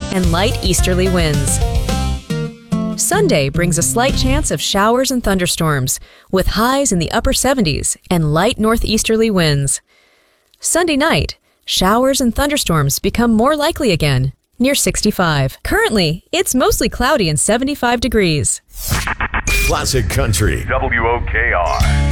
and light easterly winds. Sunday brings a slight chance of showers and thunderstorms, with highs in the upper 70s and light northeasterly winds. Sunday night, showers and thunderstorms become more likely again, near 65. Currently, it's mostly cloudy and 75 degrees. Classic Country. WOKR.